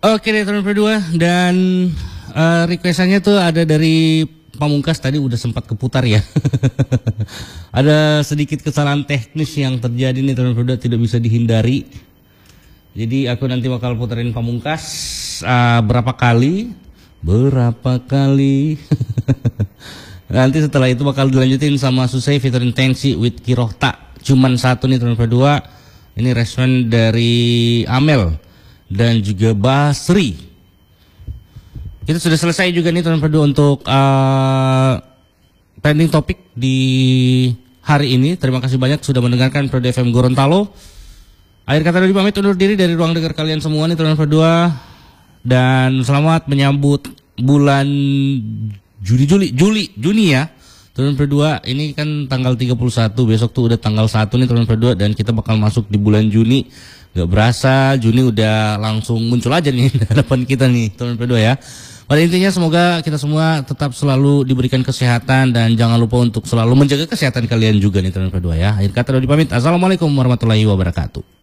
Oke deh teman berdua, dan requestannya tuh ada dari Pamungkas, tadi udah sempat keputar ya. Ada sedikit kesalahan teknis yang terjadi nih teman berdua, tidak bisa dihindari. Jadi aku nanti bakal putarin Pamungkas berapa kali. Nanti setelah itu bakal dilanjutin sama Susei featuring Tensi with Kirohta. Cuman satu nih teman berdua. Ini respon dari Amel dan juga Basri. Kita sudah selesai juga nih teman berdua untuk trending topik di hari ini. Terima kasih banyak sudah mendengarkan Prod FM Gorontalo. Akhir kata dari pamit undur diri dari ruang dengar kalian semua nih teman berdua. Dan selamat menyambut bulan Juni ya. Teman berdua, ini kan tanggal 31, besok tuh udah tanggal 1 nih teman berdua, dan kita bakal masuk di bulan Juni. Gak berasa Juni udah langsung muncul aja nih di hadapan kita nih teman berdua ya. Pada intinya semoga kita semua tetap selalu diberikan kesehatan, dan jangan lupa untuk selalu menjaga kesehatan kalian juga nih teman berdua ya. Akhir kata dari pamit, assalamualaikum warahmatullahi wabarakatuh.